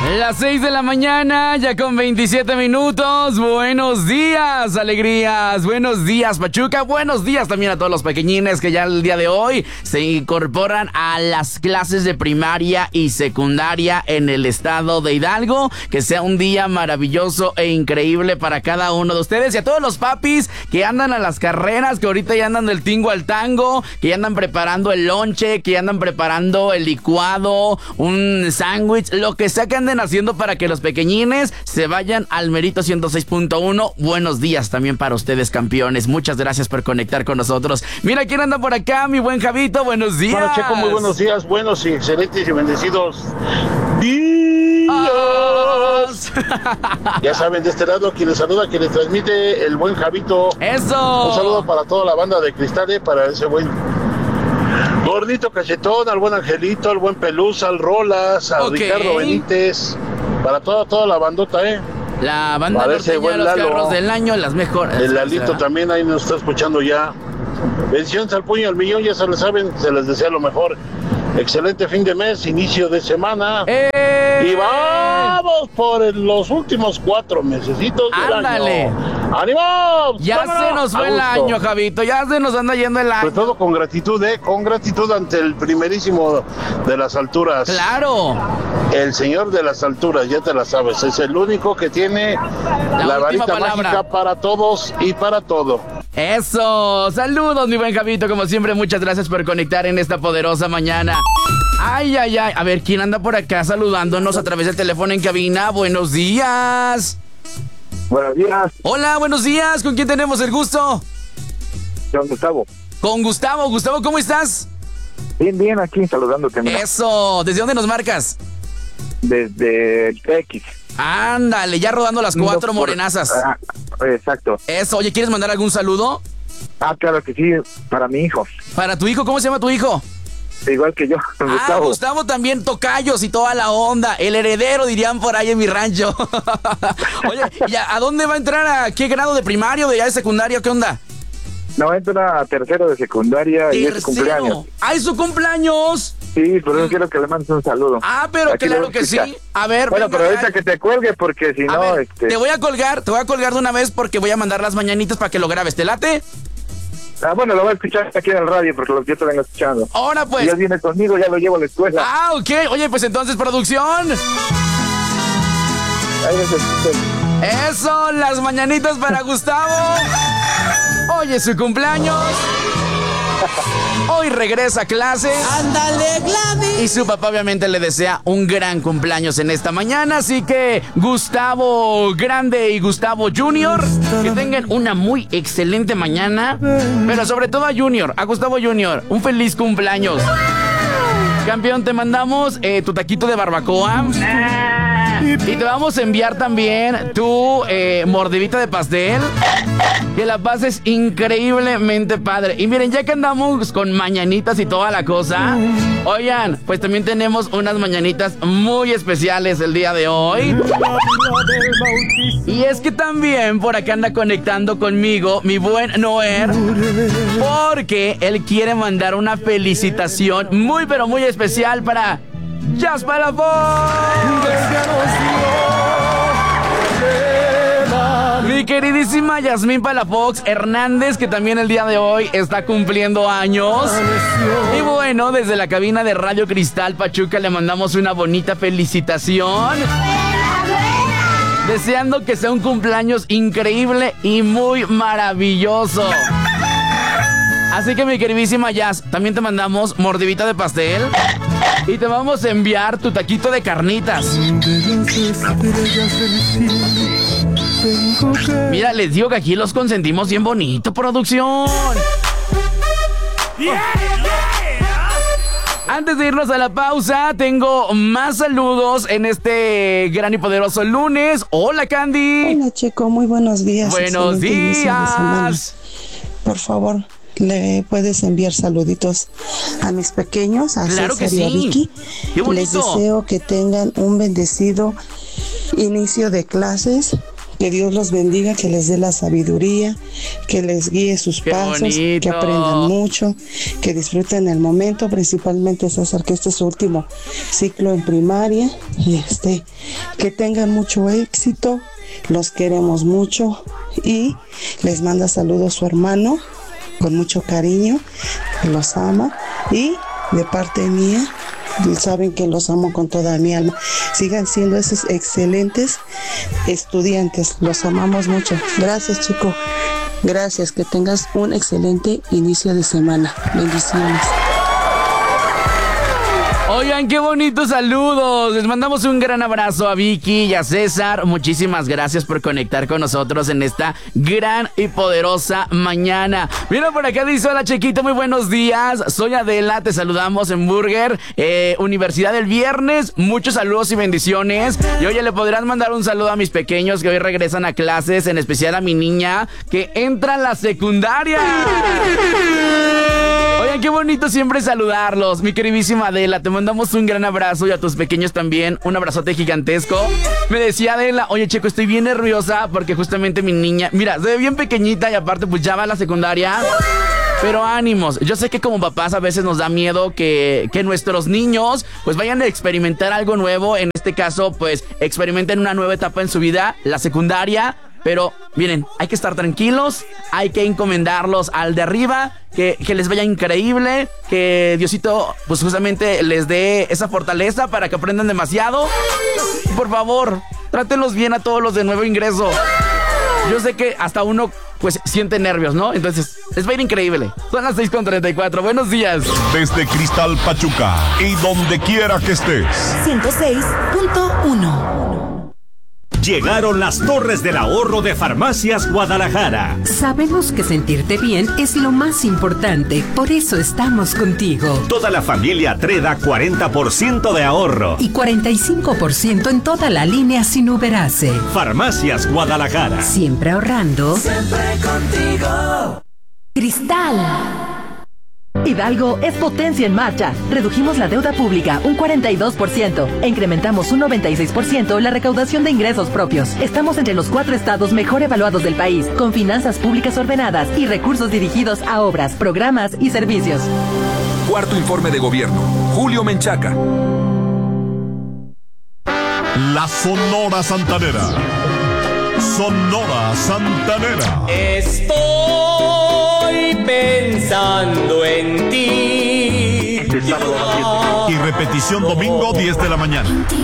Las 6 de la mañana, ya con 27 minutos. Buenos días, alegrías. Buenos días, Pachuca. Buenos días también a todos los pequeñines que ya el día de hoy se incorporan a las clases de primaria y secundaria en el estado de Hidalgo. Que sea un día maravilloso e increíble para cada uno de ustedes. Y a todos los papis que andan a las carreras, que ahorita ya andan del tingo al tango, que ya andan preparando el lonche, que ya andan preparando el licuado, un sándwich, lo que sea que anden haciendo para que los pequeñines se vayan al Merito 106.1. Buenos días también para ustedes, campeones. Muchas gracias por conectar con nosotros. Mira quién anda por acá, mi buen Javito. Buenos días. Bueno, Checo, muy buenos días. Buenos y excelentes y bendecidos días. Ya saben, de este lado, quien les saluda, quien les transmite el buen Javito. ¡Eso! Un saludo para toda la banda de Cristales, para ese buen Gordito Cachetón, al buen Angelito, al buen Pelusa, al Rolas, al Ricardo Benítez, para toda la bandota, La banda para ese norteña, buen los Lalo, carros del año, las mejores. el Lalito también ahí nos está escuchando ya. Bendiciones al puño al millón, ya se lo saben, se les desea lo mejor. Excelente fin de mes, inicio de semana. Y vamos por los últimos 4 mesecitos del año. ¡Ánimo! Ya se nos fue el año, Javito. Ya se nos anda yendo el año. Sobre todo con gratitud ante el primerísimo de las alturas. ¡Claro! El señor de las alturas, ya te la sabes. Es el único que tiene la varita palabra mágica para todos y para todo. ¡Eso! ¡Saludos, mi buen Javito! Como siempre, muchas gracias por conectar en esta poderosa mañana. ¡Ay, ay, ay! A ver, ¿quién anda por acá saludándonos a través del teléfono en cabina? ¡Buenos días! Buenos días. Hola, buenos días. ¿Con quién tenemos el gusto? Con Gustavo. Con Gustavo. Gustavo, ¿cómo estás? Bien, bien, aquí saludándote. Mira. Eso. ¿Desde dónde nos marcas? Desde el X. Ándale, ya rodando las 4 morenazas. Exacto. Eso. Oye, ¿quieres mandar algún saludo? Claro que sí, para mi hijo. ¿Para tu hijo? ¿Cómo se llama tu hijo? Igual que yo, Gustavo. Gustavo también, tocayos y toda la onda. El heredero, dirían por ahí en mi rancho. Oye, ¿a dónde va a entrar? ¿A qué grado de primario, de secundaria? ¿Qué onda? No, entra a tercero de secundaria y es su cumpleaños. ¡Ay, su cumpleaños! Sí, por eso quiero que le mandes un saludo. Pero aquí claro que sí. A ver, bueno, pero ahorita que te cuelgue, porque si no, ver, te voy a colgar de una vez porque voy a mandar las mañanitas para que lo grabes. ¿Te late? Bueno, lo voy a escuchar aquí en el radio porque yo te vengo escuchando. Ahora pues. Y él viene conmigo, ya lo llevo a la escuela. Ok. Oye, pues entonces, producción. Eso, las mañanitas para Gustavo. Hoy es su cumpleaños. Hoy regresa a clases. ¡Ándale, Gladys! Y su papá obviamente le desea un gran cumpleaños en esta mañana. Así que Gustavo Grande y Gustavo Junior, que tengan una muy excelente mañana. Pero sobre todo a Gustavo Junior, un feliz cumpleaños. Campeón, te mandamos tu taquito de barbacoa. Y te vamos a enviar también tu mordidita de pastel. Que la pases increíblemente padre. Y miren, ya que andamos con mañanitas y toda la cosa, oigan, pues también tenemos unas mañanitas muy especiales el día de hoy. Y es que también por acá anda conectando conmigo mi buen Noer, porque él quiere mandar una felicitación muy pero muy especial para Jazz Palafox. Mi queridísima Yasmín Palafox Hernández, que también el día de hoy está cumpliendo años. Y bueno, desde la cabina de Radio Cristal Pachuca le mandamos una bonita felicitación. Deseando que sea un cumpleaños increíble y muy maravilloso. Así que mi queridísima Jazz, también te mandamos mordidita de pastel. Y te vamos a enviar tu taquito de carnitas. Mira, les digo que aquí los consentimos bien bonito, producción. Antes de irnos a la pausa, tengo más saludos en este gran y poderoso lunes. Hola, Candy. Hola, Checo, muy buenos días. Buenos días. Por favor, le puedes enviar saluditos a mis pequeños, a claro César que y a sí. Vicky. Qué bonito. Les deseo que tengan un bendecido inicio de clases. Que Dios los bendiga, que les dé la sabiduría, que les guíe sus pasos, bonito. que aprendan mucho, que disfruten el momento, principalmente César, que este es su último ciclo en primaria, y Que tengan mucho éxito, los queremos mucho y les manda saludos su hermano con mucho cariño, los ama y de parte mía, saben que los amo con toda mi alma. Sigan siendo esos excelentes estudiantes, los amamos mucho. Gracias, chico. Gracias, que tengas un excelente inicio de semana. Bendiciones. Oigan, qué bonitos saludos. Les mandamos un gran abrazo a Vicky y a César. Muchísimas gracias por conectar con nosotros en esta gran y poderosa mañana. Mira, por acá dice: hola, Chequito, muy buenos días. Soy Adela, te saludamos en Burger, Universidad del Viernes. Muchos saludos y bendiciones. Y oye, le podrán mandar un saludo a mis pequeños que hoy regresan a clases, en especial a mi niña que entra a la secundaria. Oigan, qué bonito siempre saludarlos. Mi queridísima Adela, te mandamos un gran abrazo y a tus pequeños también, un abrazote gigantesco. Me decía Adela: oye, Checo, estoy bien nerviosa porque justamente mi niña, mira, se ve bien pequeñita y aparte pues ya va a la secundaria. Pero ánimos, yo sé que como papás a veces nos da miedo que nuestros niños pues vayan a experimentar algo nuevo. En este caso pues experimenten una nueva etapa en su vida, la secundaria. Pero miren, hay que estar tranquilos, hay que encomendarlos al de arriba, que les vaya increíble, que Diosito pues justamente les dé esa fortaleza para que aprendan demasiado. Por favor, trátenlos bien a todos los de nuevo ingreso. Yo sé que hasta uno pues siente nervios, ¿no? Entonces, les va a ir increíble. Son las 6:34. Buenos días. Desde Cristal Pachuca y donde quiera que estés. 106.1. Llegaron las Torres del Ahorro de Farmacias Guadalajara. Sabemos que sentirte bien es lo más importante, por eso estamos contigo. Toda la familia Treda 40% de ahorro. Y 45% en toda la línea sin Uberase. Farmacias Guadalajara. Siempre ahorrando. Siempre contigo. Cristal. Hidalgo es potencia en marcha. Redujimos la deuda pública un 42% e incrementamos un 96% la recaudación de ingresos propios. Estamos entre los 4 estados mejor evaluados del país, con finanzas públicas ordenadas y recursos dirigidos a obras, programas y servicios. Cuarto informe de gobierno. Julio Menchaca. La Sonora Santanera. Sonora Santanera. Estoy pensando en ti. Y repetición domingo 10 de la mañana.